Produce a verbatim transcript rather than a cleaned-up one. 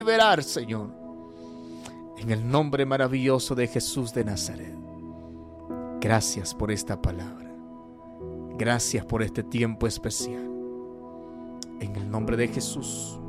liberar, Señor. En el nombre maravilloso de Jesús de Nazaret. Gracias por esta palabra. Gracias por este tiempo especial. En el nombre de Jesús.